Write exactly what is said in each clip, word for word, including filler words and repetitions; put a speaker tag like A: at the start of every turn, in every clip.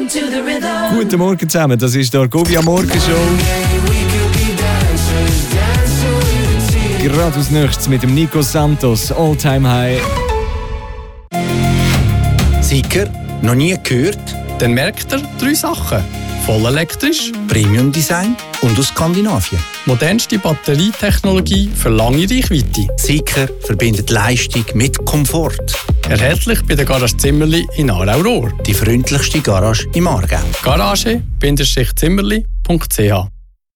A: Guten Morgen zusammen, das ist die Argovia Morgenshow. Gerade aus Nächstes mit dem Nico Santos, All Time High.
B: Sicher, noch nie gehört?
C: Dann merkt ihr drei Sachen. Voll elektrisch,
B: Premium Design und aus Skandinavien.
C: modernste Batterietechnologie für lange Reichweite.
B: Sicher verbindet Leistung mit Komfort.
C: Erhältlich bei der Garage Zimmerli in Aarau-Rohr.
B: Die freundlichste Garage im Aargau.
C: Garage Zimmerli punkt c h.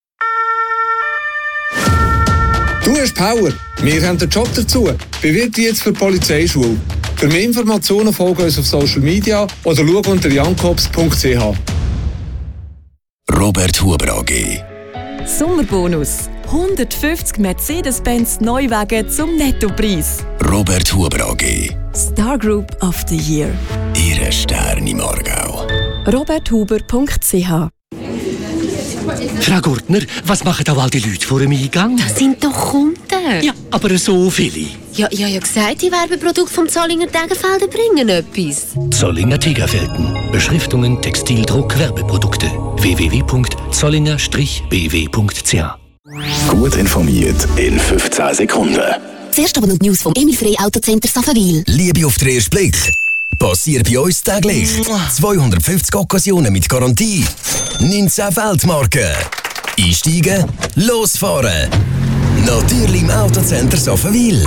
D: Du hast Power. Wir haben den Job dazu. Bewirb dich jetzt für die Polizeischule. Für mehr Informationen folge uns auf Social Media oder schau unter jankops punkt c h.
E: Robert Huber A G.
F: Sommerbonus. hundertfünfzig Mercedes-Benz Neuwagen zum Nettopreis.
E: Robert Huber A G.
F: Star Group of the Year.
E: Ihre Stern im Aargau.
F: robert huber punkt c h.
G: Frau Gurtner, was machen da all die Leute vor dem Eingang?
H: Das sind doch Kunden.
G: Ja, aber so viele.
H: Ja, ich habe ja gesagt, die Werbeprodukte vom Zollinger Tegerfelden bringen etwas.
G: Zollinger Tegerfelden. Beschriftungen, Textildruck, Werbeprodukte. w w w punkt zollinger b w punkt c h.
E: Gut informiert in fünfzehn Sekunden.
I: Zuerst aber noch die News vom Emil Frey Autocenter Saffenwil.
E: Liebe auf den ersten Blick. Passiert bei uns täglich. zweihundertfünfzig Occasionen mit Garantie. neunzehn Weltmarken. Einsteigen, losfahren. Natürlich im Autocenter Saffenwil.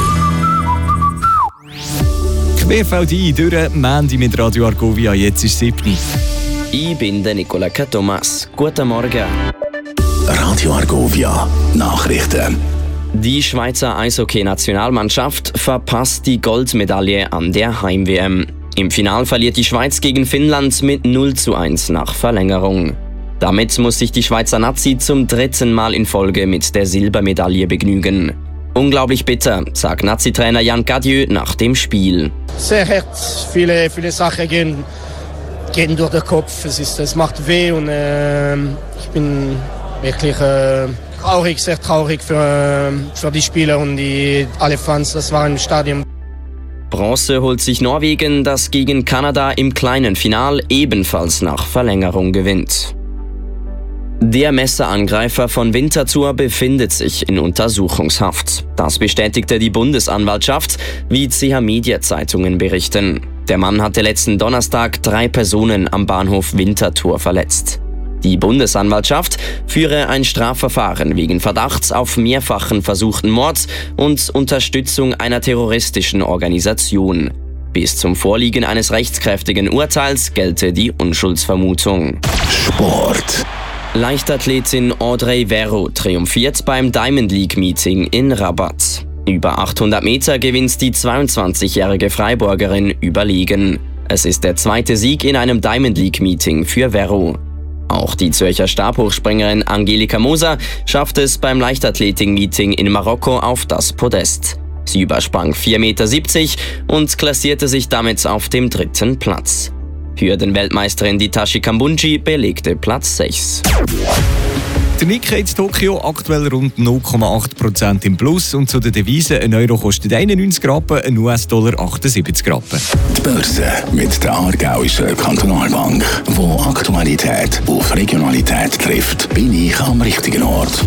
A: Querfeld ein, durch Mandy mit Radio Argovia, jetzt ist siebni.
J: Ich bin der Nicola Thomas. Guten Morgen.
E: Radio Argovia, Nachrichten.
J: Die Schweizer Eishockey-Nationalmannschaft verpasst die Goldmedaille an der Heim-W M. Im Final verliert die Schweiz gegen Finnland mit null zu eins nach Verlängerung. Damit muss sich die Schweizer Nazi zum dritten Mal in Folge mit der Silbermedaille begnügen. Unglaublich bitter, sagt Nazi-Trainer Jan Cadieux nach dem Spiel.
K: Sehr hart, viele, viele Sachen gehen, gehen durch den Kopf. Es, ist, es macht weh und äh, ich bin wirklich äh, traurig, sehr traurig für, äh, für die Spieler und die, alle Fans, das war im Stadion.
J: Bronze holt sich Norwegen, das gegen Kanada im kleinen Final ebenfalls nach Verlängerung gewinnt. Der Messerangreifer von Winterthur befindet sich in Untersuchungshaft. Das bestätigte die Bundesanwaltschaft, wie C H Media Zeitungen berichten. Der Mann hatte letzten Donnerstag drei Personen am Bahnhof Winterthur verletzt. Die Bundesanwaltschaft führe ein Strafverfahren wegen Verdachts auf mehrfachen versuchten Mord und Unterstützung einer terroristischen Organisation. Bis zum Vorliegen eines rechtskräftigen Urteils gelte die Unschuldsvermutung.
E: Sport.
J: Leichtathletin Audrey Verro triumphiert beim Diamond League Meeting in Rabat. Über achthundert Meter gewinnt die zweiundzwanzigjährige Freiburgerin überlegen. Es ist der zweite Sieg in einem Diamond League Meeting für Verro. Auch die Zürcher Stabhochspringerin Angelika Moser schafft es beim Leichtathletik-Meeting in Marokko auf das Podest. Sie übersprang vier Meter siebzig und klassierte sich damit auf dem dritten Platz. Hürdenweltmeisterin Ditashi Kambunji belegte Platz sechs.
A: Der Nikkei in Tokio aktuell rund null Komma acht Prozent im Plus und zu den Devisen: ein Euro kostet einundneunzig Rappen, ein U S-Dollar achtundsiebzig Rappen.
E: Die Börse mit der Aargauischen Kantonalbank, wo Aktualität auf Regionalität trifft, bin ich am richtigen Ort.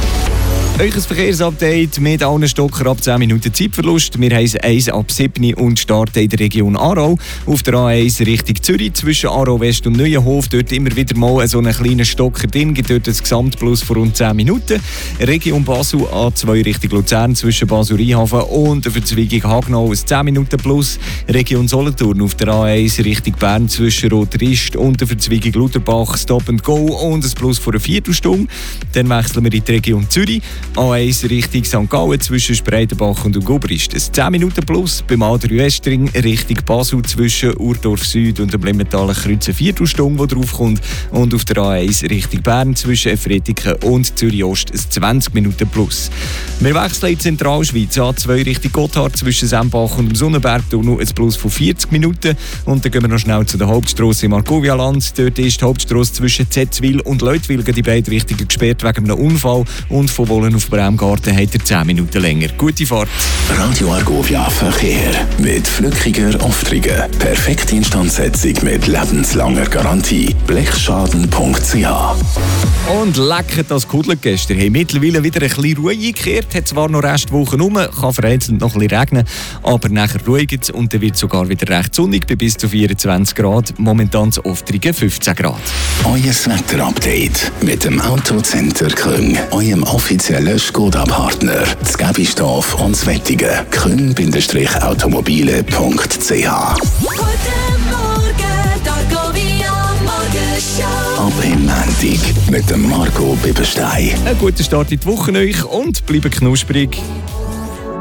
A: Euch ein Verkehrsupdate mit allen Stocker ab zehn Minuten Zeitverlust. Wir haben eins ab sieben und starten in der Region Aarau. Auf der A eins Richtung Zürich zwischen Aarau West und Neuenhof. Dort immer wieder mal so einen kleinen Stocker drin. Gibt dort ein Gesamtplus von rund zehn Minuten. Region Basel A zwei Richtung Luzern zwischen Basel Rheinhafen und der Verzweigung Hagenau ein zehn Minuten Plus. Region Solothurn auf der A eins Richtung Bern zwischen Rotrist und der Verzweigung Lutherbach Stop and Go und ein Plus von einer Viertelstunde. Dann wechseln wir in die Region Zürich. A eins Richtung Sankt Gallen zwischen Spreitenbach und Ugobrist. Ein zehn Minuten Plus. Beim A drei Westring Richtung Basel zwischen Urdorf Süd und dem Blimmenthaler Kreuz eine Viertelstunde, die draufkommt. Und auf der A eins Richtung Bern zwischen Efretiken und Zürich Ost ein zwanzig Minuten Plus. Wir wechseln in die Zentralschweiz. A zwei Richtung Gotthard zwischen Sembach und dem Sonnenbergtunnel ein Plus von vierzig Minuten. Und dann gehen wir noch schnell zu der Hauptstrasse im Argovia-Land. Dort ist die Hauptstrasse zwischen Zetzwil und Leutwil in beide Richtungen gesperrt wegen einem Unfall und von Wollen Bahnhof Bremgarten hat er zehn Minuten länger. Gute Fahrt.
L: Radio Argovia Verkehr mit flückiger Auftriege. Perfekte Instandsetzung mit lebenslanger Garantie. blechschaden punkt c h.
A: Und lecker das Kuddeln gestern. Hey, mittlerweile wieder ein bisschen Ruhe eingekehrt. Hat zwar noch Restwochen rum, kann vereinzelt noch ein bisschen regnen, aber nachher ruhig und dann wird es sogar wieder recht sonnig bei bis zu vierundzwanzig Grad. Momentan das Oftrigen fünfzehn Grad.
L: Euer Wetterupdate mit dem Autocenter Küng, eurem offiziellen Skoda-Partner. Das Gebistorf und das Wettige. küng Automobile punkt c h. Ab im Montag mit dem Marco Bibberstein.
A: Einen guten Start in die Woche euch und bleiben knusprig.